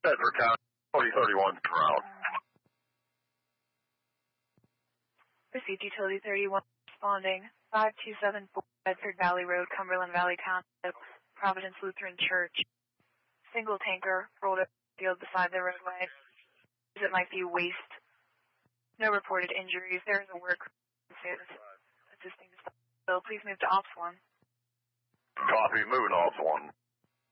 Bedford County, 2031 route. Received Utility 31 responding 5274 Bedford Valley Road, Cumberland Valley Township, Providence Lutheran Church. Single tanker rolled up the field beside the roadway. It might be waste. No reported injuries. There is a work assisting the bill. Please move to Ops 1. Copy, moving Ops 1.